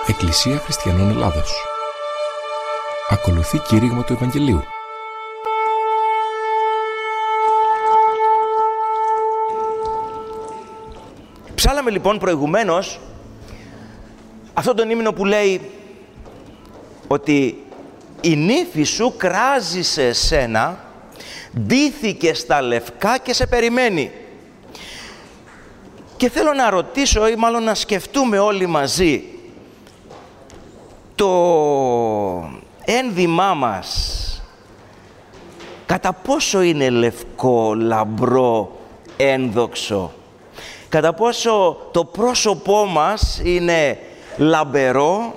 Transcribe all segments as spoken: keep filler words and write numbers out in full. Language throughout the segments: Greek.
Εκκλησία Χριστιανών Ελλάδος. Ακολουθεί κήρυγμα του Ευαγγελίου. Ψάλαμε λοιπόν προηγουμένως αυτόν τον ύμνο που λέει ότι η νύφη σου κράζει σε εσένα, ντύθηκε στα λευκά και σε περιμένει. Και θέλω να ρωτήσω ή μάλλον να σκεφτούμε όλοι μαζί το ένδυμά μας κατά πόσο είναι λευκό, λαμπρό, ένδοξο, κατά πόσο το πρόσωπό μας είναι λαμπερό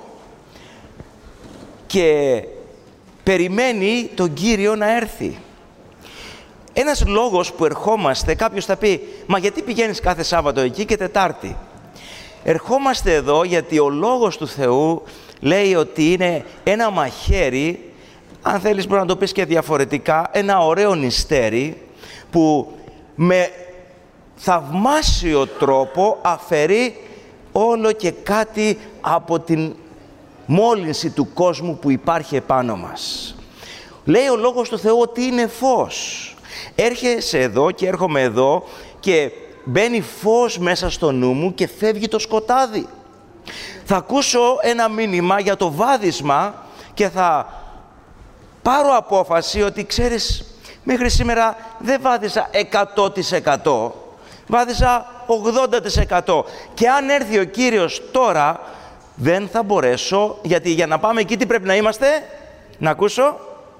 και περιμένει τον Κύριο να έρθει. Ένας λόγος που ερχόμαστε, κάποιος θα πει, μα γιατί πηγαίνεις κάθε Σάββατο εκεί και Τετάρτη? Ερχόμαστε εδώ γιατί ο Λόγος του Θεού λέει ότι είναι ένα μαχαίρι, αν θέλεις μπορεί να το πεις και διαφορετικά, ένα ωραίο νηστέρι που με θαυμάσιο τρόπο αφαιρεί όλο και κάτι από την μόλυνση του κόσμου που υπάρχει επάνω μας. Λέει ο Λόγος του Θεού ότι είναι φως. Έρχεσαι εδώ και έρχομαι εδώ και μπαίνει φως μέσα στο νου μου και φεύγει το σκοτάδι. Θα ακούσω ένα μήνυμα για το βάδισμα και θα πάρω απόφαση ότι ξέρεις, μέχρι σήμερα δεν βάδισα εκατό τοις εκατό, βάδισα ογδόντα τοις εκατό και αν έρθει ο Κύριος τώρα δεν θα μπορέσω, γιατί για να πάμε εκεί τι πρέπει να είμαστε? Να ακούσω.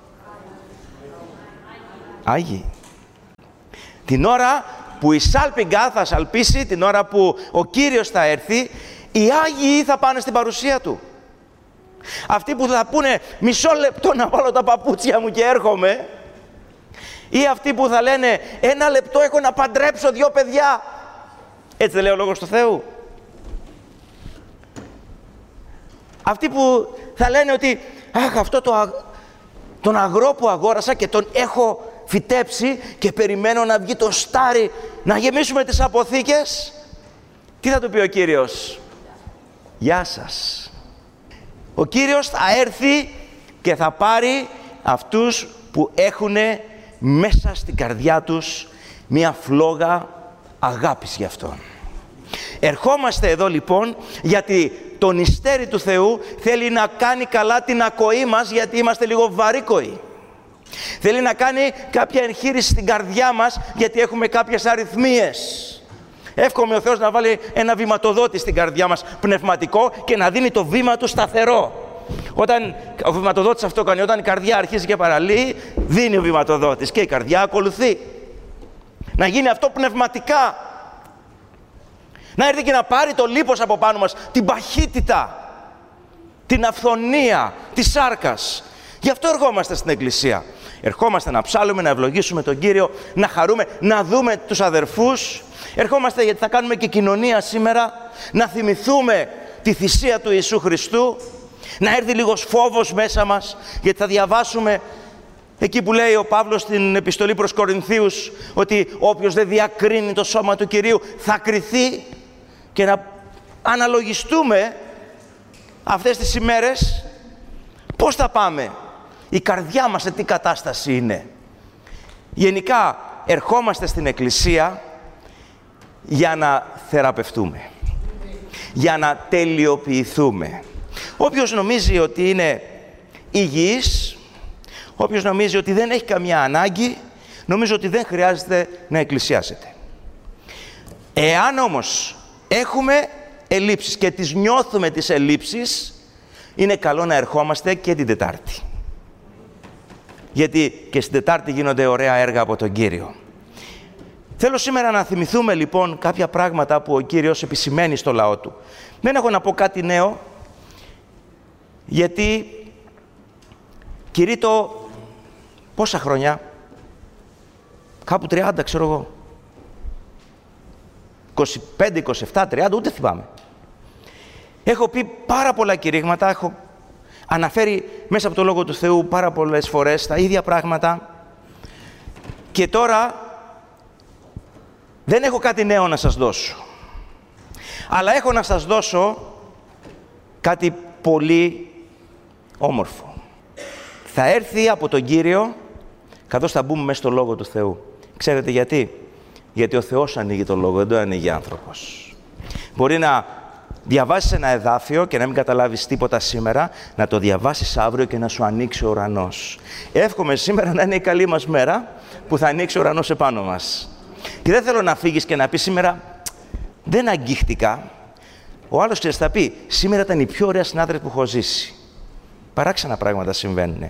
Άγιοι. Την ώρα που η σάλπιγγα θα σαλπίσει, την ώρα που ο Κύριος θα έρθει, οι Άγιοι θα πάνε στην παρουσία Του. Αυτοί που θα πούνε μισό λεπτό να βάλω τα παπούτσια μου και έρχομαι, ή αυτοί που θα λένε ένα λεπτό έχω να παντρέψω δυο παιδιά. Έτσι δεν λέει ο Λόγος του Θεού? Αυτοί που θα λένε ότι αχ, αυτό το, α... τον αγρό που αγόρασα και τον έχω φυτέψει και περιμένω να βγει το στάρι να γεμίσουμε τις αποθήκες. Τι θα του πει ο Κύριος? Γεια σας. Ο Κύριος θα έρθει και θα πάρει αυτούς που έχουν μέσα στην καρδιά τους μία φλόγα αγάπης γι' Αυτόν. Ερχόμαστε εδώ λοιπόν γιατί το νηστέρι του Θεού θέλει να κάνει καλά την ακοή μας, γιατί είμαστε λίγο βαρύκοοι. Θέλει να κάνει κάποια εγχείρηση στην καρδιά μας, γιατί έχουμε κάποιες αριθμίες. Εύχομαι ο Θεός να βάλει ένα βηματοδότη στην καρδιά μας πνευματικό και να δίνει το βήμα του σταθερό. Όταν ο βηματοδότης αυτό κάνει, όταν η καρδιά αρχίζει και παραλύει, δίνει ο βηματοδότης και η καρδιά ακολουθεί. Να γίνει αυτό πνευματικά. Να έρθει και να πάρει το λίπος από πάνω μας, την παχύτητα, την αυθονία της σάρκας. Γι' αυτό ερχόμαστε στην Εκκλησία. Ερχόμαστε να ψάλουμε, να ευλογήσουμε τον Κύριο, να χαρούμε, να δούμε τους αδερφούς. Ερχόμαστε γιατί θα κάνουμε και κοινωνία σήμερα, να θυμηθούμε τη θυσία του Ιησού Χριστού, να έρθει λίγος φόβος μέσα μας, γιατί θα διαβάσουμε εκεί που λέει ο Παύλος στην επιστολή προς Κορινθίους ότι όποιος δεν διακρίνει το σώμα του Κυρίου θα κριθεί, και να αναλογιστούμε αυτές τις ημέρες πώς θα πάμε, η καρδιά μας σε τι κατάσταση είναι. Γενικά ερχόμαστε στην Εκκλησία για να θεραπευτούμε, για να τελειοποιηθούμε. Όποιος νομίζει ότι είναι υγιής, όποιος νομίζει ότι δεν έχει καμιά ανάγκη, νομίζω ότι δεν χρειάζεται να εκκλησιάζεται. Εάν όμως έχουμε ελλείψεις και τις νιώθουμε τις ελλείψεις, είναι καλό να ερχόμαστε και την Τετάρτη. Γιατί και στην Τετάρτη γίνονται ωραία έργα από τον Κύριο. Θέλω σήμερα να θυμηθούμε λοιπόν κάποια πράγματα που ο Κύριος επισημαίνει στο λαό Του. Δεν έχω να πω κάτι νέο, γιατί κηρύττω πόσα χρόνια, κάπου τριάντα ξέρω εγώ, είκοσι πέντε, είκοσι επτά, τριάντα, ούτε θυμάμαι. Έχω πει πάρα πολλά κηρύγματα, έχω αναφέρει μέσα από το Λόγο του Θεού πάρα πολλές φορές τα ίδια πράγματα και τώρα δεν έχω κάτι νέο να σας δώσω. Αλλά έχω να σας δώσω κάτι πολύ όμορφο. Θα έρθει από τον Κύριο, καθώς θα μπούμε μέσα στο Λόγο του Θεού. Ξέρετε γιατί? Γιατί ο Θεός ανοίγει τον Λόγο, δεν το ανοίγει άνθρωπος. Μπορεί να διαβάσεις ένα εδάφιο και να μην καταλάβεις τίποτα σήμερα, να το διαβάσεις αύριο και να σου ανοίξει ο ουρανός. Εύχομαι σήμερα να είναι η καλή μας μέρα που θα ανοίξει ο ουρανός επάνω μας. Και δεν θέλω να φύγεις και να πεις σήμερα δεν αγγίχτηκα. Ο άλλος ξέρεις θα πει σήμερα ήταν η πιο ωραία συνάδελφη που έχω ζήσει. Παράξενα πράγματα συμβαίνουν.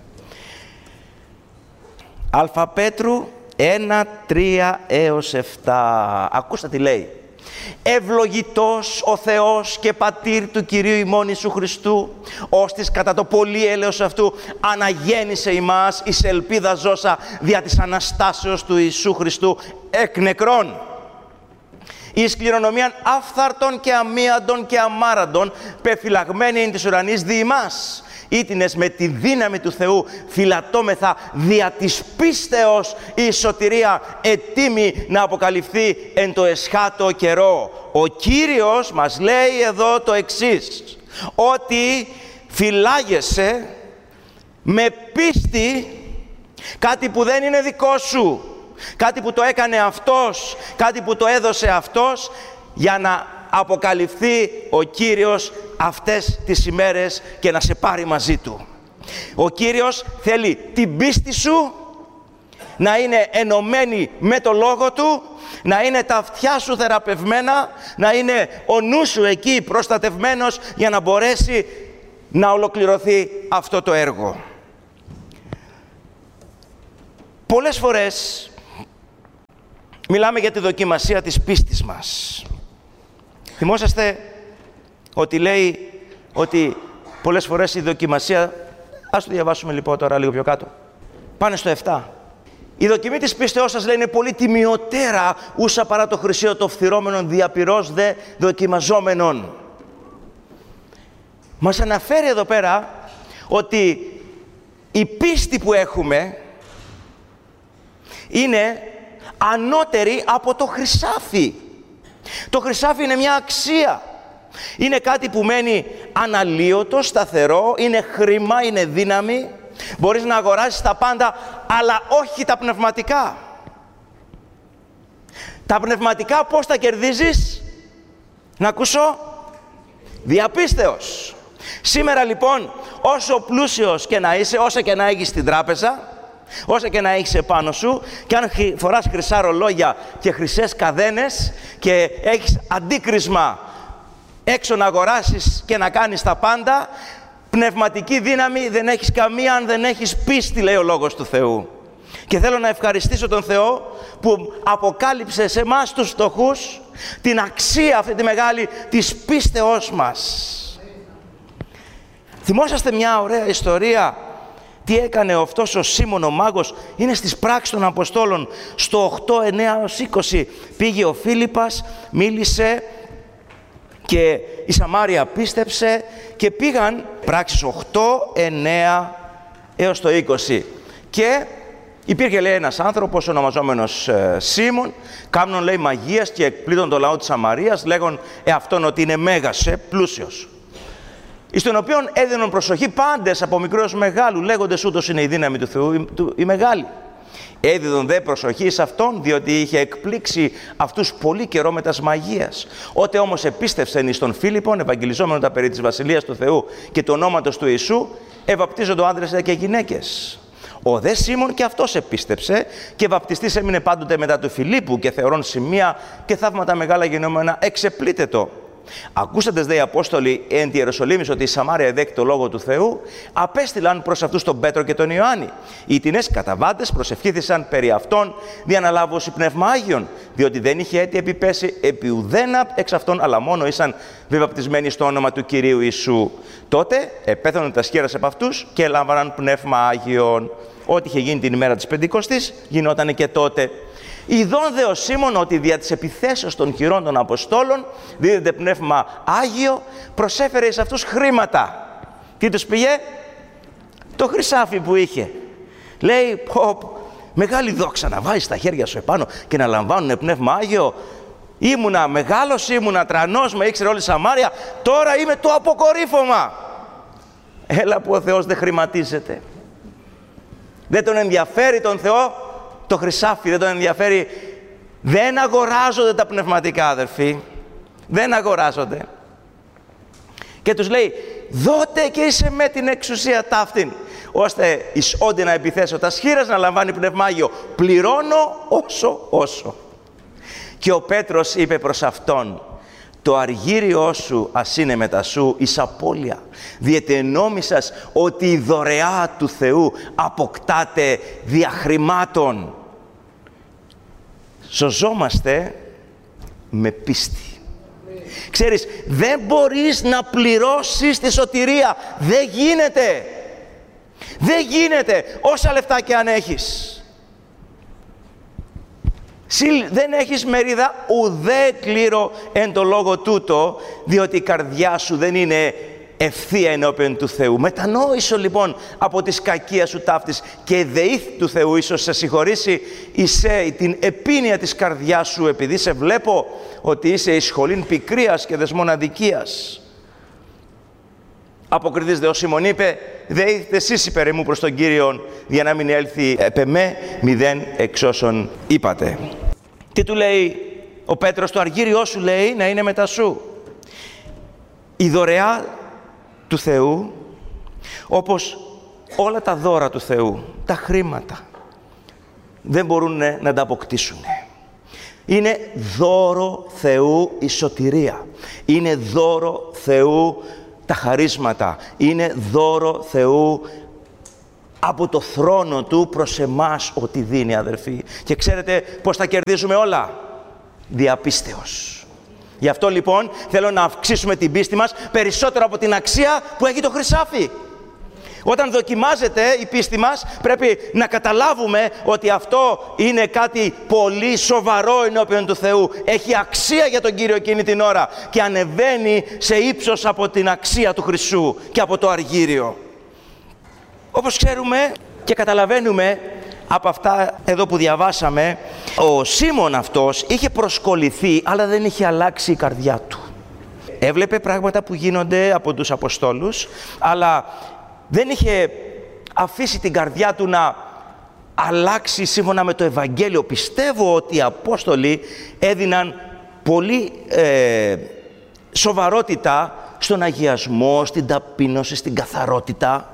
Α Πέτρου ένα, τρία έως επτά. Ακούστε τι λέει. Ευλογητός ο Θεός και Πατήρ του Κυρίου ημών Ιησού Χριστού, ώστις κατά το πολύ έλεος αυτού αναγέννησε ημάς εις ελπίδα ζώσα δια της Αναστάσεως του Ιησού Χριστού εκ νεκρών. Εις κληρονομίαν άφθαρτον και αμίαντον και αμάραντον πεφυλαγμένη είναι της ουρανής δι' ημάς, ήτινες με τη δύναμη του Θεού φυλατώμεθα δια της πίστεως η σωτηρία ετοίμη να αποκαλυφθεί εν το εσχάτο καιρό. Ο Κύριος μας λέει εδώ το εξής, ότι φυλάγεσαι με πίστη κάτι που δεν είναι δικό σου, κάτι που το έκανε αυτός, κάτι που το έδωσε αυτός για να αποκαλυφθεί ο Κύριος αυτές τις ημέρες και να σε πάρει μαζί Του. Ο Κύριος θέλει την πίστη σου να είναι ενωμένη με το Λόγο Του, να είναι τα αυτιά σου θεραπευμένα, να είναι ο νους σου εκεί προστατευμένος για να μπορέσει να ολοκληρωθεί αυτό το έργο. Πολλές φορές μιλάμε για τη δοκιμασία της πίστης μας. Θυμόσαστε ότι λέει ότι πολλές φορές η δοκιμασία, ας το διαβάσουμε λοιπόν τώρα λίγο πιο κάτω, πάνε στο επτά. Η δοκιμή της πίστεώς σας λέει είναι πολύ τιμιωτέρα ούσα παρά το χρυσίο το φθυρώμενον διαπυρός δε δοκιμαζόμενον. Μας αναφέρει εδώ πέρα ότι η πίστη που έχουμε είναι ανώτερη από το χρυσάφι. Το χρυσάφι είναι μια αξία. Είναι κάτι που μένει αναλύωτο, σταθερό, είναι χρήμα, είναι δύναμη. Μπορείς να αγοράσεις τα πάντα, αλλά όχι τα πνευματικά. Τα πνευματικά πώς τα κερδίζεις? Να ακούσω. Διαπίστεως. Σήμερα λοιπόν, όσο πλούσιος και να είσαι, όσα και να έχεις στην τράπεζα, όσα και να έχεις επάνω σου, και αν φοράς χρυσά ρολόγια και χρυσές καδένες και έχεις αντίκρισμα έξω να αγοράσεις και να κάνεις τα πάντα, πνευματική δύναμη δεν έχεις καμία αν δεν έχεις πίστη, λέει ο Λόγος του Θεού. Και θέλω να ευχαριστήσω τον Θεό που αποκάλυψε σε εμάς τους φτωχούς την αξία αυτή τη μεγάλη της πίστεώς μας. Θυμόσαστε μια ωραία ιστορία τι έκανε αυτός ο Σίμων ο μάγος? Είναι στις πράξεις των Αποστόλων στο οκτώ, εννέα έως είκοσι. Πήγε ο Φίλιππας, μίλησε και η Σαμάρια πίστεψε και πήγαν πράξεις οκτώ, εννέα έως το είκοσι. Και υπήρχε, λέει, ένας άνθρωπος ονομαζόμενος ε, Σίμων, κάμνον, λέει, μαγείας και εκπλήττον το λαό της Σαμαρίας, λέγον εαυτόν ότι είναι μέγας, ε, πλούσιος. Εις τον οποίον έδιναν προσοχή πάντες από μικρό έως μεγάλου, λέγοντες ούτως είναι η δύναμη του Θεού η, του, η μεγάλη. Έδιδον δε προσοχή σε αυτόν, διότι είχε εκπλήξει αυτούς πολύ καιρό με τας μαγείας. Ότε όμως επίστευσεν εις τον Φίλιππον, ευαγγελιζόμενο τα περί της Βασιλείας του Θεού και του ονόματος του Ιησού, ευαπτίζονται άντρες και γυναίκες. Ο δε Σίμων και αυτός επίστεψε και βαπτιστής έμεινε πάντοτε μετά του Φιλίππου και θεωρών σημεία και θαύματα μεγάλα γινόμενα εξεπλήτετο. Ακούσαντες δε οι Απόστολοι εν τη Ιεροσολύμης ότι η Σαμάρια εδέχει το Λόγο του Θεού, απέστειλαν προς αυτούς τον Πέτρο και τον Ιωάννη. Οι τινές καταβάτες προσευχήθησαν περί αυτών διαναλάβωση πνεύμα Άγιον, διότι δεν είχε έτη επιπέσει επί ουδένα εξ αυτών, αλλά μόνο ήσαν βεβαπτισμένοι στο όνομα του Κυρίου Ιησού. Τότε επέθανον τα σχέρας από αυτούς και έλαμβαναν πνεύμα Άγιον. Ό,τι είχε γίνει την ημέρα της Πεντηκοστής γινόταν και τότε. Ιδών δε ο Σίμων ότι δια της επιθέσεως των χειρών των Αποστόλων δίδεται πνεύμα Άγιο, προσέφερε εις αυτούς χρήματα. Τι τους πήγε? Το χρυσάφι που είχε. Λέει, πω, μεγάλη δόξα να βάζεις τα χέρια σου επάνω και να λαμβάνουν πνεύμα Άγιο. Ήμουνα μεγάλος, ήμουνα τρανός, με ήξερε όλη η Σαμάρια, τώρα είμαι το αποκορύφωμα. Έλα που ο Θεός δεν χρηματίζεται. Δεν τον ενδιαφέρει τον Θεό το χρυσάφι, δεν τον ενδιαφέρει. Δεν αγοράζονται τα πνευματικά, αδερφοί. Δεν αγοράζονται. Και τους λέει, δότε και είσαι με την εξουσία ταύτην, ώστε εις όντι να επιθέσω τα σχήρας να λαμβάνει πνευμάγιο. Πληρώνω όσο όσο. Και ο Πέτρος είπε προς αυτόν, το αργύριό σου ας είναι μετά σου εις απώλεια, διότι νόμισας ότι η δωρεά του Θεού αποκτάται δια χρημάτων. Σωζόμαστε με πίστη. Ξέρεις, δεν μπορείς να πληρώσεις τη σωτηρία. Δεν γίνεται. Δεν γίνεται, όσα λεφτά και αν έχεις. Δεν έχεις μερίδα ουδέ κλήρο εν το λόγο τούτο, διότι η καρδιά σου δεν είναι ευθεία ενώπιον του Θεού. Μετανόησο λοιπόν από τη κακία σου ταύτης και δεήθ του Θεού ίσως σε συγχωρήσει εισέ την επίνοια της καρδιάς σου, επειδή σε βλέπω ότι είσαι εις σχολήν πικρίας και δεσμών αδικίας. Αποκριθής δε ο Σιμών είπε, δεήθ εσείς υπέρ εμού προς τον Κύριον, για να μην έλθει επ' εμέ μηδέν εξ όσων είπατε. Τι του λέει ο Πέτρος? Το αργύριό σου, λέει, να είναι μετά σου. Η δωρεά του Θεού, όπως όλα τα δώρα του Θεού, τα χρήματα, δεν μπορούν να τα αποκτήσουν. Είναι δώρο Θεού η σωτηρία. Είναι δώρο Θεού τα χαρίσματα. Είναι δώρο Θεού από το θρόνο Του προς εμάς ό,τι δίνει, αδερφοί. Και ξέρετε πώς θα κερδίζουμε όλα? Διαπίστεως. Γι' αυτό λοιπόν θέλω να αυξήσουμε την πίστη μας περισσότερο από την αξία που έχει το χρυσάφι. Όταν δοκιμάζεται η πίστη μας, πρέπει να καταλάβουμε ότι αυτό είναι κάτι πολύ σοβαρό ενώπιον του Θεού. Έχει αξία για τον Κύριο εκείνη την ώρα και ανεβαίνει σε ύψος από την αξία του χρυσού και από το αργύριο. Όπως ξέρουμε και καταλαβαίνουμε από αυτά εδώ που διαβάσαμε, ο Σίμων αυτός είχε προσκοληθεί, αλλά δεν είχε αλλάξει η καρδιά του. Έβλεπε πράγματα που γίνονται από τους Αποστόλους, αλλά δεν είχε αφήσει την καρδιά του να αλλάξει σύμφωνα με το Ευαγγέλιο. Πιστεύω ότι οι Απόστολοι έδιναν πολύ ε, σοβαρότητα στον αγιασμό, στην ταπείνωση, στην καθαρότητα.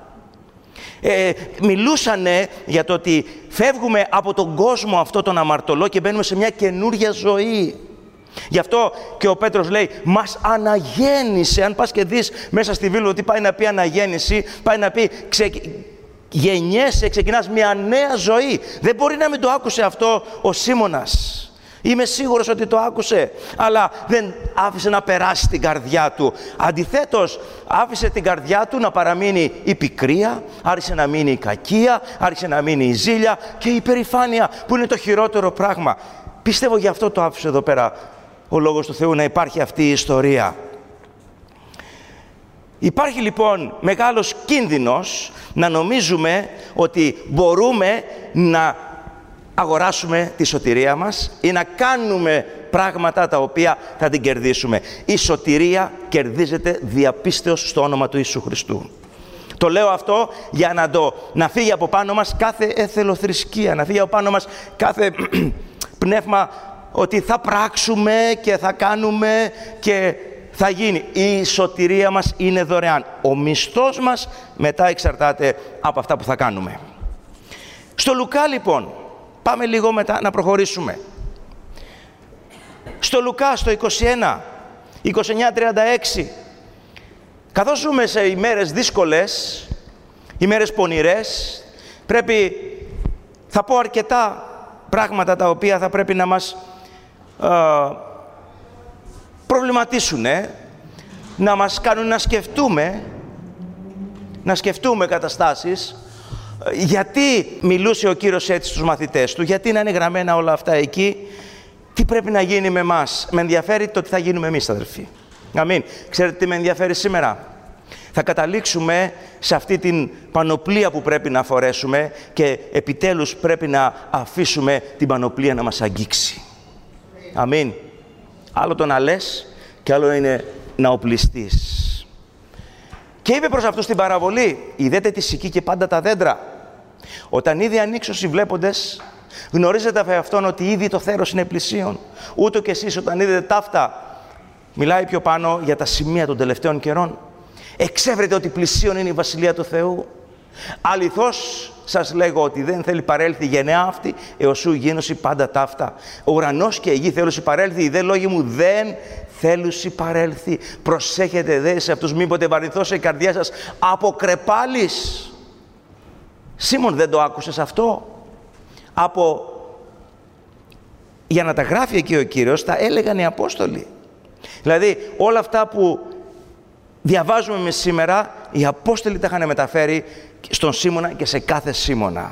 Ε, μιλούσανε για το ότι φεύγουμε από τον κόσμο αυτό τον αμαρτωλό και μπαίνουμε σε μια καινούρια ζωή. Γι' αυτό και ο Πέτρος λέει, μας αναγέννησε. Αν πας και δεις μέσα στη βίβλο ότι πάει να πει αναγέννηση, πάει να πει ξε... γεννιέσαι, ξεκινάς μια νέα ζωή. Δεν μπορεί να μην το άκουσε αυτό ο Σίμωνας. Είμαι σίγουρος ότι το άκουσε, αλλά δεν άφησε να περάσει την καρδιά του. Αντιθέτως, άφησε την καρδιά του να παραμείνει η πικρία, άρχισε να μείνει η κακία, άρχισε να μείνει η ζήλια και η υπερηφάνεια, που είναι το χειρότερο πράγμα. Πιστεύω γι' αυτό το άφησε εδώ πέρα ο Λόγος του Θεού, να υπάρχει αυτή η ιστορία. Υπάρχει λοιπόν μεγάλος κίνδυνος να νομίζουμε ότι μπορούμε να αγοράσουμε τη σωτηρία μας ή να κάνουμε πράγματα τα οποία θα την κερδίσουμε. Η σωτηρία κερδίζεται διαπίστεως στο όνομα του Ιησού Χριστού. Το λέω αυτό για να, το, να φύγει από πάνω μας κάθε εθελοθρησκεία, να φύγει από πάνω μας κάθε πνεύμα ότι θα πράξουμε και θα κάνουμε και θα γίνει. Η σωτηρία μας είναι δωρεάν. Ο μισθός μας μετά εξαρτάται από αυτά που θα κάνουμε. Στο Λουκά λοιπόν, πάμε λίγο μετά να προχωρήσουμε. Στο Λουκά, στο είκοσι ένα, είκοσι εννιά τριάντα έξι, καθώς ζούμε σε ημέρες δύσκολες, ημέρες πονηρές, πρέπει, θα πω αρκετά πράγματα τα οποία θα πρέπει να μας α, προβληματίσουν, ε, να μας κάνουν να σκεφτούμε, να σκεφτούμε καταστάσεις. Γιατί μιλούσε ο Κύριος έτσι στους μαθητές του, γιατί να είναι γραμμένα όλα αυτά εκεί, τι πρέπει να γίνει με εμάς. Με ενδιαφέρει το τι θα γίνουμε εμείς, αδελφοί. Αμήν. Ξέρετε τι με ενδιαφέρει σήμερα? Θα καταλήξουμε σε αυτή την πανοπλία που πρέπει να φορέσουμε και επιτέλους πρέπει να αφήσουμε την πανοπλία να μας αγγίξει. Αμήν. Άλλο το να λες και άλλο είναι να οπλιστείς. Και είπε προς αυτούς την παραβολή, «Ιδέτε τη σική και πάντα τα δέντρα. Όταν ήδη ανοίξουν οι βλέποντες, γνωρίζετε από αυτόν ότι ήδη το θέρος είναι πλησίον. Ούτω κι εσείς όταν είδετε ταύτα», μιλάει πιο πάνω για τα σημεία των τελευταίων καιρών, «εξεύρετε ότι πλησίον είναι η Βασιλεία του Θεού. Αληθώς σας λέγω ότι δεν θέλει παρέλθει η γενεά αυτή, έως σου γίνωση πάντα ταύτα. Ο ουρανός και η γη θέλουσι παρέλθει, οι δε λόγοι μου δεν θέλουσι παρέλθει. Προσέχετε δε σε αυτούς, μήποτε βαρυνθώσει η καρδιά σας από κρεπάλης». Σίμων, δεν το άκουσες αυτό? Από... Για να τα γράφει εκεί ο Κύριος, τα έλεγαν οι Απόστολοι. Δηλαδή, όλα αυτά που διαβάζουμε εμείς σήμερα, οι Απόστολοι τα είχαν μεταφέρει στον Σίμωνα και σε κάθε Σίμωνα.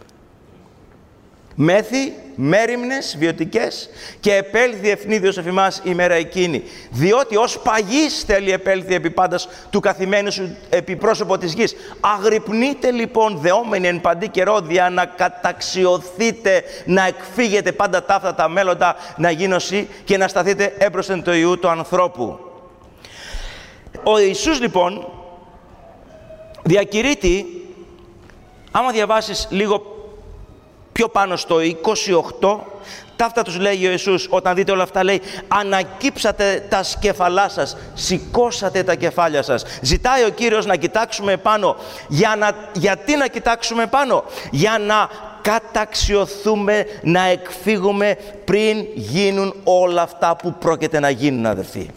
Μέθη, μέριμνες, βιωτικές, και επέλθει ευνίδιος εφ' ημάς η μέρα εκείνη. Διότι ως παγής θέλει επέλθει επί πάντας του καθημένου σου επί πρόσωπο της γης. Αγρυπνείτε λοιπόν δεόμενοι εν παντή καιρό, δια να καταξιωθείτε, να εκφύγετε πάντα ταύτα τα μέλλοντα να γίνωση και να σταθείτε έμπροσθεν του Υιού του ανθρώπου. Ο Ιησούς λοιπόν διακηρύττει, άμα διαβάσεις λίγο πιο πάνω στο είκοσι οκτώ, ταύτα τους λέγει ο Ιησούς, όταν δείτε όλα αυτά λέει, «Ανακύψατε τα σκεφαλά σας, σηκώσατε τα κεφάλια σας». Ζητάει ο Κύριος να κοιτάξουμε πάνω. Για να, γιατί να κοιτάξουμε πάνω? Για να καταξιωθούμε, να εκφύγουμε πριν γίνουν όλα αυτά που πρόκειται να γίνουν, αδερφοί.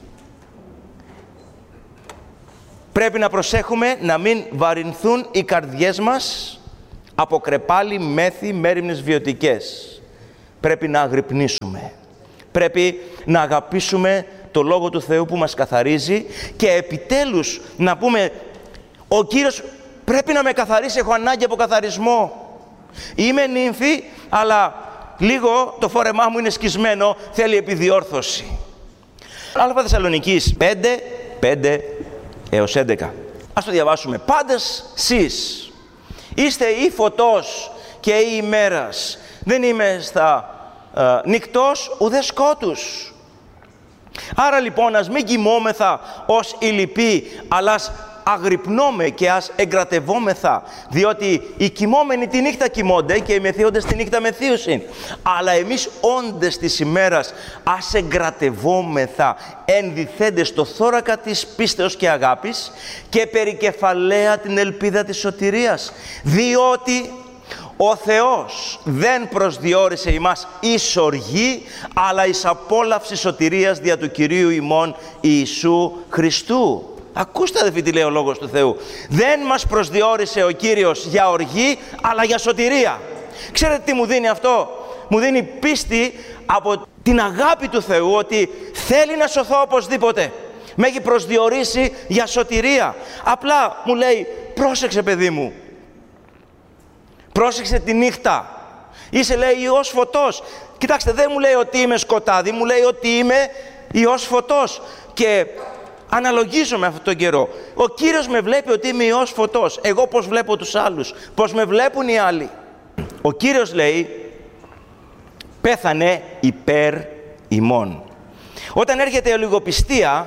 Πρέπει να προσέχουμε να μην βαρυνθούν οι καρδιές μας από κρεπάλι, μέθη, μέριμνες βιωτικές. Πρέπει να αγρυπνήσουμε. Πρέπει να αγαπήσουμε το Λόγο του Θεού που μας καθαρίζει και επιτέλους να πούμε, ο Κύριος πρέπει να με καθαρίσει, έχω ανάγκη από καθαρισμό. Είμαι νύμφη, αλλά λίγο το φόρεμά μου είναι σκισμένο, θέλει επιδιόρθωση. Α Θεσσαλονικής πέντε, πέντε έως έντεκα. Ας το διαβάσουμε. «Πάντες σεις είστε ή φωτός και ή ημέρας. Δεν είμαι στα ε, νυκτός ουδέ σκότους. Άρα λοιπόν ας μην κοιμόμεθα ως οι λοιποί, αλλά ας αγρυπνώμε και ας εγκρατευόμεθα, διότι οι κοιμόμενοι τη νύχτα κοιμώνται και οι μεθύοντες τη νύχτα μεθύουσιν. Αλλά εμείς όντες της ημέρας ας εγκρατευόμεθα, ενδυθέντες στο θώρακα της πίστεως και αγάπης και περικεφαλαία την ελπίδα της σωτηρίας. Διότι ο Θεός δεν προσδιορίσε ημάς εις οργή, αλλά εις απόλαυση σωτηρίας δια του Κυρίου ημών Ιησού Χριστού. Ακούστε αδελφοί τι λέει ο Λόγος του Θεού. Δεν μας προσδιορίσε ο Κύριος για οργή, αλλά για σωτηρία. Ξέρετε τι μου δίνει αυτό? Μου δίνει πίστη από την αγάπη του Θεού ότι θέλει να σωθώ οπωσδήποτε. Με έχει προσδιορίσει για σωτηρία. Απλά μου λέει, πρόσεξε παιδί μου. Πρόσεξε τη νύχτα. Είσαι λέει Υιός φωτός. Κοιτάξτε, δεν μου λέει ότι είμαι σκοτάδι, μου λέει ότι είμαι Υιός φωτός. Και αναλογίζομαι αυτόν τον καιρό. Ο Κύριος με βλέπει ότι είμαι Υιός φωτός. Εγώ πώς βλέπω τους άλλους, πώς με βλέπουν οι άλλοι. Ο Κύριος λέει, πέθανε υπέρ ημών. Όταν έρχεται η ολιγοπιστία,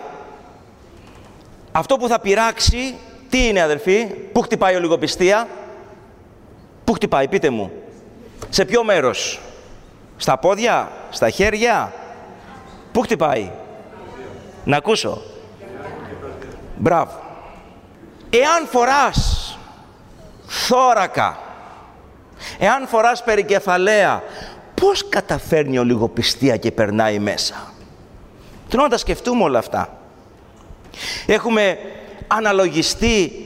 αυτό που θα πειράξει, τι είναι αδελφοί? Πού χτυπάει η ολιγοπιστία? Πού χτυπάει, πείτε μου. Σε ποιο μέρος? Στα πόδια, στα χέρια? Πού χτυπάει? Να ακούσω. Μπράβο. Εάν φοράς θώρακα, εάν φοράς περικεφαλαία, πώς καταφέρνει η ολιγοπιστία και περνάει μέσα? Θέλω να τα σκεφτούμε όλα αυτά. Έχουμε αναλογιστεί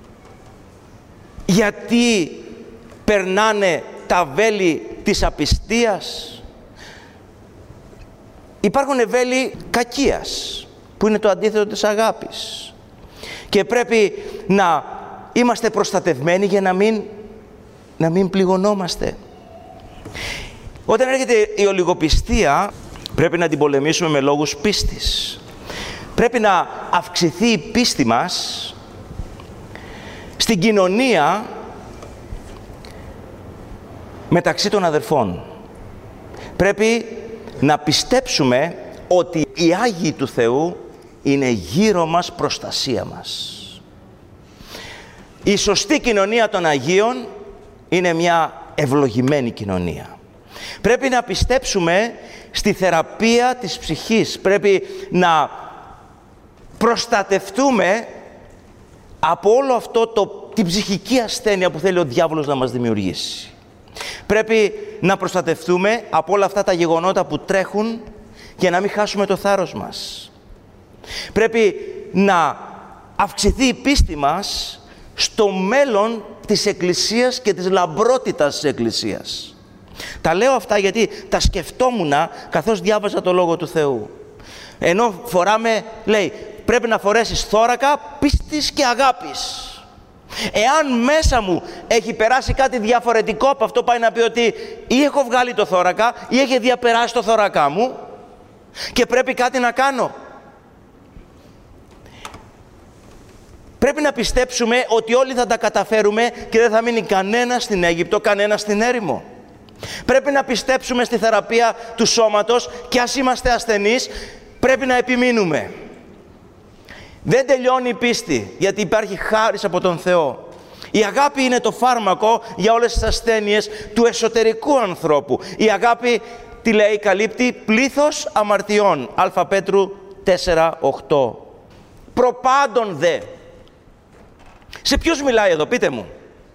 γιατί περνάνε τα βέλη της απιστίας? Υπάρχουν βέλη κακίας, που είναι το αντίθετο της αγάπης. Και πρέπει να είμαστε προστατευμένοι για να μην, να μην πληγωνόμαστε. Όταν έρχεται η ολιγοπιστία, πρέπει να την πολεμήσουμε με λόγους πίστης. Πρέπει να αυξηθεί η πίστη μας στην κοινωνία μεταξύ των αδερφών. Πρέπει να πιστέψουμε ότι οι Άγιοι του Θεού είναι γύρω μας, προστασία μας. Η σωστή κοινωνία των Αγίων είναι μια ευλογημένη κοινωνία. Πρέπει να πιστέψουμε στη θεραπεία της ψυχής. Πρέπει να προστατευτούμε από όλο αυτό το, την ψυχική ασθένεια που θέλει ο διάβολος να μας δημιουργήσει. Πρέπει να προστατευτούμε από όλα αυτά τα γεγονότα που τρέχουν και να μην χάσουμε το θάρρος μας. Πρέπει να αυξηθεί η πίστη μας στο μέλλον της Εκκλησίας και της λαμπρότητας της Εκκλησίας. Τα λέω αυτά γιατί τα σκεφτόμουν καθώς διάβαζα το Λόγο του Θεού. Ενώ φοράμε, λέει, πρέπει να φορέσεις θώρακα πίστης και αγάπης. Εάν μέσα μου έχει περάσει κάτι διαφορετικό από αυτό, πάει να πει ότι ή έχω βγάλει το θώρακα ή έχει διαπεράσει το θώρακά μου και πρέπει κάτι να κάνω. Πρέπει να πιστέψουμε ότι όλοι θα τα καταφέρουμε και δεν θα μείνει κανένα στην Αίγυπτο, κανένα στην έρημο. Πρέπει να πιστέψουμε στη θεραπεία του σώματος και ας είμαστε ασθενείς, πρέπει να επιμείνουμε. Δεν τελειώνει η πίστη, γιατί υπάρχει χάρις από τον Θεό. Η αγάπη είναι το φάρμακο για όλες τις ασθένειες του εσωτερικού ανθρώπου. Η αγάπη, τι λέει, καλύπτει πλήθος αμαρτιών. Α Πέτρου τέσσερα οκτώ. Προπάντων δε. Σε ποιους μιλάει εδώ, πείτε μου?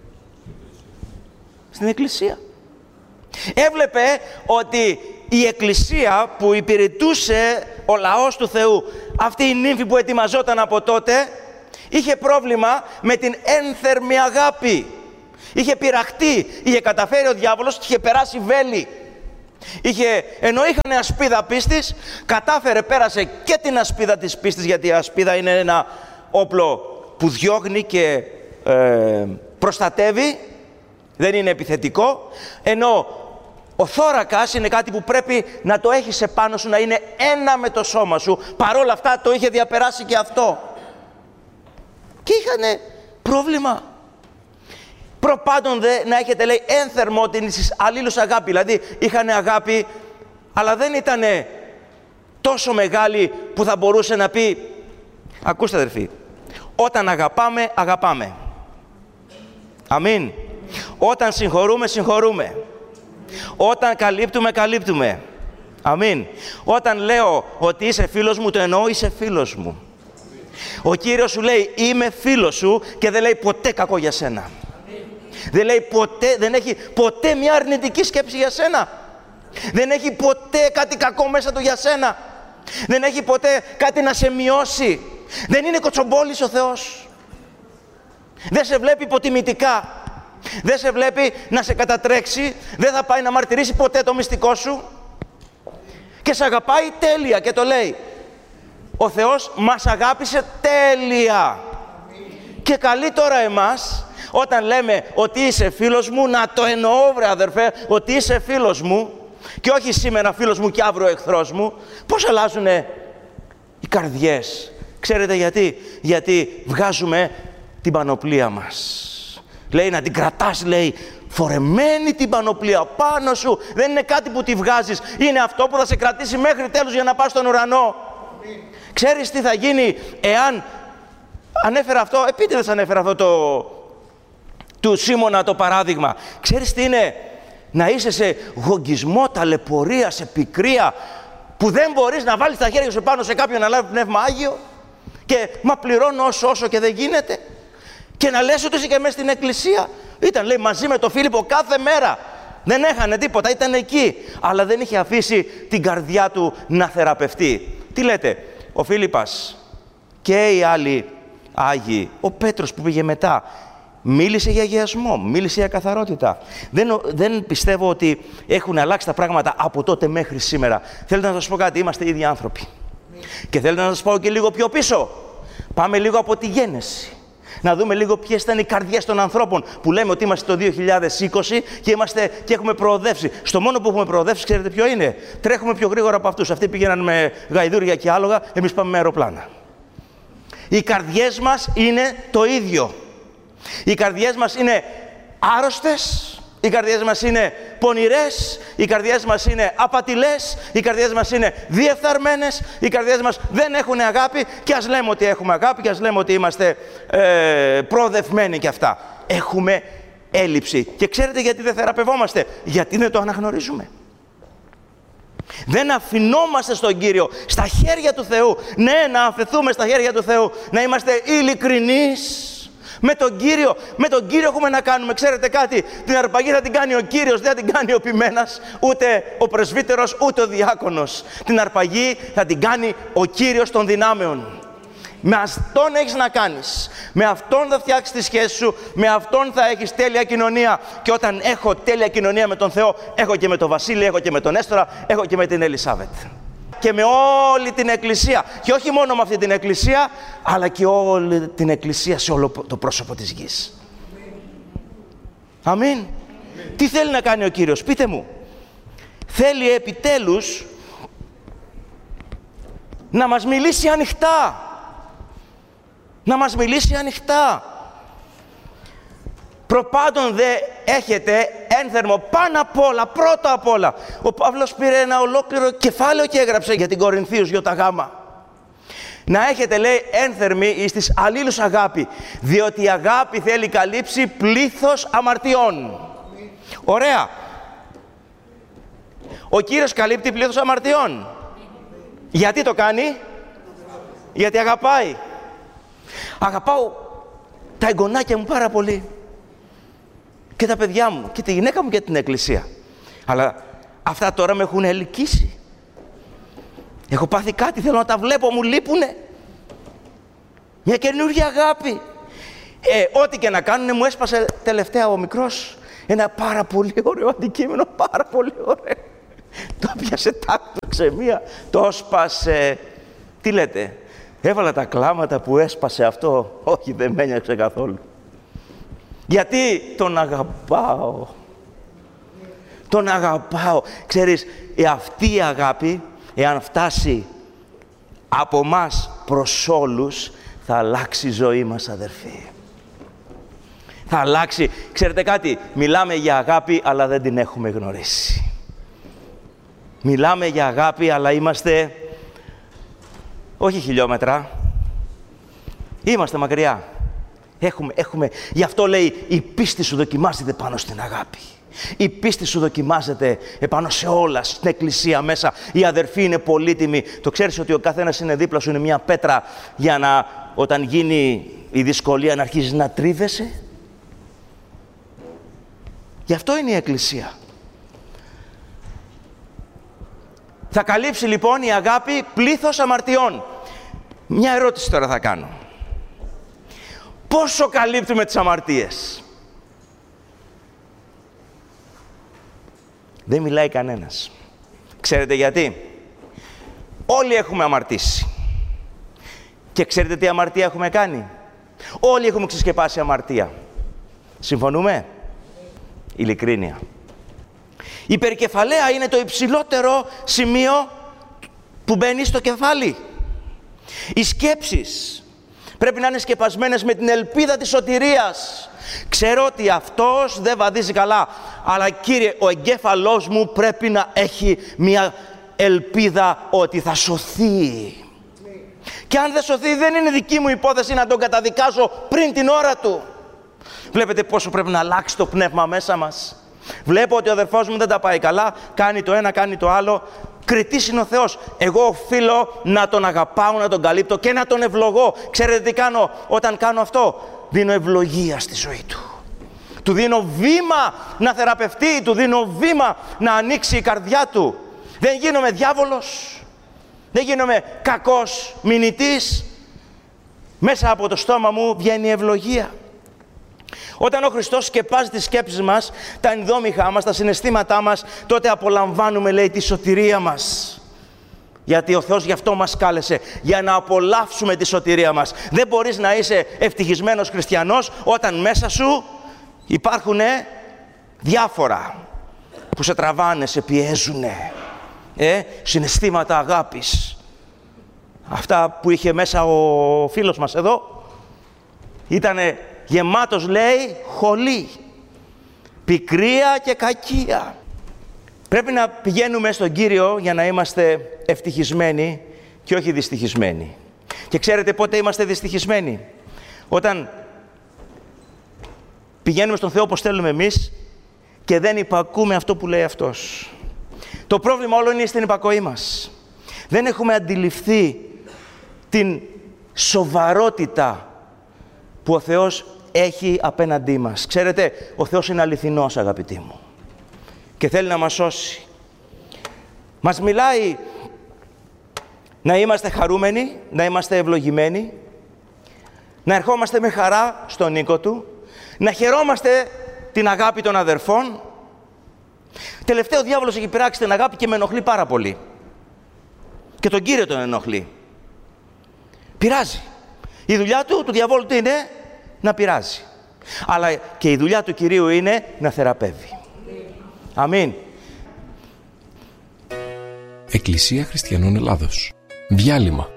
Στην Εκκλησία. Έβλεπε ότι η Εκκλησία που υπηρετούσε ο λαός του Θεού, αυτή η νύμφη που ετοιμαζόταν από τότε, είχε πρόβλημα με την ένθερμη αγάπη. Είχε πειραχτεί, είχε καταφέρει ο διάβολος και είχε περάσει βέλη. Είχε, ενώ είχαν ασπίδα πίστης, κατάφερε, πέρασε και την ασπίδα της πίστης, γιατί η ασπίδα είναι ένα όπλο που διώχνει και ε, προστατεύει, δεν είναι επιθετικό, ενώ ο θώρακας είναι κάτι που πρέπει να το έχεις επάνω σου, να είναι ένα με το σώμα σου. Παρόλα αυτά το είχε διαπεράσει και αυτό. Και είχανε πρόβλημα. Προπάντων δε να έχετε, λέει, ένθερμο την εις αλλήλους αγάπη. Δηλαδή είχαν αγάπη, αλλά δεν ήταν τόσο μεγάλη που θα μπορούσε να πει, ακούστε αδερφοί, όταν αγαπάμε, αγαπάμε. Αμήν. Όταν συγχωρούμε, συγχωρούμε. Όταν καλύπτουμε, καλύπτουμε. Αμήν. Όταν λέω ότι είσαι φίλος μου, το εννοώ, είσαι φίλος μου. Ο Κύριος σου λέει είμαι φίλος σου και δεν λέει ποτέ κακό για σένα. Δεν λέει ποτέ, δεν έχει ποτέ μια αρνητική σκέψη για σένα. Δεν έχει ποτέ κάτι κακό μέσα του για σένα. Δεν έχει ποτέ κάτι να σε μειώσει. Δεν είναι κοτσομπόλης ο Θεός. Δεν σε βλέπει υποτιμητικά. Δεν σε βλέπει να σε κατατρέξει. Δεν θα πάει να μαρτυρήσει ποτέ το μυστικό σου. Και σε αγαπάει τέλεια και το λέει. Ο Θεός μας αγάπησε τέλεια. Και καλεί τώρα εμάς, όταν λέμε ότι είσαι φίλος μου, να το εννοώ, βρε αδερφέ, ότι είσαι φίλος μου και όχι σήμερα φίλος μου και αύριο εχθρός μου. Πώς αλλάζουν οι καρδιές? Ξέρετε γιατί? Γιατί βγάζουμε την πανοπλία μας. Λέει να την κρατάς, λέει, φορεμένη την πανοπλία πάνω σου. Δεν είναι κάτι που τη βγάζεις. Είναι αυτό που θα σε κρατήσει μέχρι τέλους για να πας στον ουρανό. Ξέρεις τι θα γίνει εάν ανέφερα αυτό, επίτηδες ανέφερα αυτό το του Σίμωνα το παράδειγμα. Ξέρεις τι είναι να είσαι σε γογγισμό, ταλαιπωρία, σε πικρία, που δεν μπορείς να βάλεις τα χέρια σου πάνω σε κάποιον να λάβει πνεύμα Άγιο και μα πληρώνω όσο όσο και δεν γίνεται, και να λες ότι είσαι και μέσα στην εκκλησία. Ήταν, λέει, μαζί με τον Φίλιππο κάθε μέρα. Δεν έχανε τίποτα, ήταν εκεί. Αλλά δεν είχε αφήσει την καρδιά του να θεραπευτεί. Τι λέτε, ο Φίλιππας και οι άλλοι Άγιοι, ο Πέτρος που πήγε μετά, μίλησε για αγιασμό, μίλησε για καθαρότητα. Δεν, δεν πιστεύω ότι έχουν αλλάξει τα πράγματα από τότε μέχρι σήμερα. Θέλετε να σας πω κάτι, είμαστε ίδιοι άνθρωποι. Και θέλετε να σας πάω και λίγο πιο πίσω. Πάμε λίγο από τη γέννηση. Να δούμε λίγο ποιες ήταν οι καρδιές των ανθρώπων που λέμε ότι είμαστε το δύο χιλιάδες είκοσι και, είμαστε, και έχουμε προοδεύσει. Στο μόνο που έχουμε προοδεύσει, ξέρετε ποιο είναι? Τρέχουμε πιο γρήγορα από αυτούς. Αυτοί πήγαιναν με γαϊδούρια και άλογα, εμείς πάμε με αεροπλάνα. Οι καρδιές μας είναι το ίδιο. Οι καρδιές μας είναι άρρωστες, Οι καρδιές μας είναι πονηρές, οι καρδιές μας είναι απατηλές, οι καρδιές μας είναι διεφθαρμένες, οι καρδιές μας δεν έχουν αγάπη και ας λέμε ότι έχουμε αγάπη και ας λέμε ότι είμαστε ε, προοδευμένοι και αυτά. Έχουμε έλλειψη. Και ξέρετε γιατί δεν θεραπευόμαστε? Γιατί δεν το αναγνωρίζουμε. Δεν αφινόμαστε στον Κύριο, στα χέρια του Θεού. Ναι, να αφαιθούμε στα χέρια του Θεού, να είμαστε ειλικρινείς με τον Κύριο. Με τον Κύριο έχουμε να κάνουμε. Ξέρετε κάτι? Την αρπαγή θα την κάνει ο Κύριος, δεν θα την κάνει ο ποιμένας, ούτε ο πρεσβύτερος, ούτε ο διάκονος. Την αρπαγή θα την κάνει ο Κύριος των δυνάμεων. Με αυτόν έχεις να κάνεις. Με αυτόν θα φτιάξεις τη σχέση σου. Με αυτόν θα έχεις τέλεια κοινωνία. Και όταν έχω τέλεια κοινωνία με τον Θεό, έχω και με τον Βασίλη, έχω και με τον Έστωρα, έχω και με την Ελισάβετ. Και με όλη την Εκκλησία. Και όχι μόνο με αυτή την Εκκλησία, αλλά και όλη την Εκκλησία σε όλο το πρόσωπο της γης. Αμήν. Αμήν. Τι θέλει να κάνει ο Κύριος? Πείτε μου. Θέλει επιτέλους να μας μιλήσει ανοιχτά. Να μας μιλήσει ανοιχτά. Προπάντων δε έχετε ένθερμο πάνω απ' όλα, πρώτα απ' όλα. Ο Παύλος πήρε ένα ολόκληρο κεφάλαιο και έγραψε για την Κορινθίους ΙΓ. Να έχετε, λέει, ένθερμη εις της αλλήλους αγάπη, διότι η αγάπη θέλει καλύψει πλήθος αμαρτιών. Ωραία. Ο Κύριος καλύπτει πλήθος αμαρτιών. Γιατί το κάνει? Γιατί αγαπάει. Αγαπάω τα εγγονάκια μου πάρα πολύ. Και τα παιδιά μου, και τη γυναίκα μου και την Εκκλησία. Αλλά αυτά τώρα με έχουν ελκύσει. Έχω πάθει κάτι, θέλω να τα βλέπω, μου λείπουνε. Μια καινούργια αγάπη. Ε, ό,τι και να κάνουνε, μου έσπασε τελευταία ο μικρός ένα πάρα πολύ ωραίο αντικείμενο, πάρα πολύ ωραίο. Το πιάσε τάκτο ξεμία, το έσπασε. Τι λέτε? Έβαλα τα κλάματα που έσπασε αυτό. Όχι, δεν με ένιωξε καθόλου. Γιατί τον αγαπάω. Τον αγαπάω. Ξέρεις, ε, αυτή η αγάπη, εάν φτάσει από μας προς όλους, θα αλλάξει η ζωή μας, αδερφοί. Θα αλλάξει. Ξέρετε κάτι? Μιλάμε για αγάπη, αλλά δεν την έχουμε γνωρίσει. Μιλάμε για αγάπη, αλλά είμαστε... όχι χιλιόμετρα. Είμαστε μακριά. Έχουμε, έχουμε. Γι' αυτό λέει, η πίστη σου δοκιμάζεται πάνω στην αγάπη. Η πίστη σου δοκιμάζεται επάνω σε όλα, στην Εκκλησία μέσα. Οι αδερφοί είναι πολύτιμοι. Το ξέρεις ότι ο καθένας είναι δίπλα σου, είναι μια πέτρα για να, όταν γίνει η δυσκολία, να αρχίζεις να τρίβεσαι. Γι' αυτό είναι η Εκκλησία. Θα καλύψει λοιπόν η αγάπη πλήθος αμαρτιών. Μια ερώτηση τώρα θα κάνω. Πόσο καλύπτουμε τις αμαρτίες? Δεν μιλάει κανένας. Ξέρετε γιατί? Όλοι έχουμε αμαρτήσει. Και ξέρετε τι αμαρτία έχουμε κάνει? Όλοι έχουμε ξεσκεπάσει αμαρτία. Συμφωνούμε? Ειλικρίνεια. Η περικεφαλαία είναι το υψηλότερο σημείο που μπαίνει στο κεφάλι. Οι σκέψεις πρέπει να είναι σκεπασμένες με την ελπίδα της σωτηρίας. Ξέρω ότι αυτός δεν βαδίζει καλά, αλλά Κύριε, ο εγκέφαλός μου πρέπει να έχει μια ελπίδα ότι θα σωθεί. Και αν δεν σωθεί, δεν είναι δική μου υπόθεση να τον καταδικάζω πριν την ώρα του. Βλέπετε πόσο πρέπει να αλλάξει το πνεύμα μέσα μας. Βλέπω ότι ο αδερφός μου δεν τα πάει καλά, κάνει το ένα, κάνει το άλλο. Κριτής είναι ο Θεός. Εγώ οφείλω να τον αγαπάω, να τον καλύπτω και να τον ευλογώ. Ξέρετε τι κάνω όταν κάνω αυτό? Δίνω ευλογία στη ζωή του. Του δίνω βήμα να θεραπευτεί, του δίνω βήμα να ανοίξει η καρδιά του. Δεν γίνομαι διάβολος, δεν γίνομαι κακός μηνυτής. Μέσα από το στόμα μου βγαίνει η ευλογία. Όταν ο Χριστός σκεπάζει τις σκέψεις μας, τα ενδόμηχά μας, τα συναισθήματά μας, τότε απολαμβάνουμε, λέει, τη σωτηρία μας. Γιατί ο Θεός γι' αυτό μας κάλεσε, για να απολαύσουμε τη σωτηρία μας. Δεν μπορείς να είσαι ευτυχισμένος χριστιανός όταν μέσα σου υπάρχουν διάφορα που σε τραβάνε, σε πιέζουνε. Ε, συναισθήματα αγάπης. Αυτά που είχε μέσα ο φίλος μας εδώ, ήτανε γεμάτος, λέει, χολή. πικρία και κακία. Πρέπει να πηγαίνουμε στον Κύριο για να είμαστε ευτυχισμένοι και όχι δυστυχισμένοι. Και ξέρετε πότε είμαστε δυστυχισμένοι? Όταν πηγαίνουμε στον Θεό όπως θέλουμε εμείς και δεν υπακούμε αυτό που λέει Αυτός. Το πρόβλημα όλο είναι στην υπακοή μας. Δεν έχουμε αντιληφθεί την σοβαρότητα που ο Θεός έχει απέναντί μας. Ξέρετε, ο Θεός είναι αληθινός, αγαπητοί μου, και θέλει να μας σώσει. Μας μιλάει να είμαστε χαρούμενοι, να είμαστε ευλογημένοι, να ερχόμαστε με χαρά στον οίκο Του, να χαιρόμαστε την αγάπη των αδερφών. Τελευταίο, ο διάβολος έχει πειράξει την αγάπη και με ενοχλεί πάρα πολύ. Και τον Κύριο τον ενοχλεί. Πειράζει. Η δουλειά του, του διαβόλου τι είναι? Να πειράζει. Αλλά και η δουλειά του Κυρίου είναι να θεραπεύει. Αμήν. Εκκλησία Χριστιανών Ελλάδος. Διάλειμμα.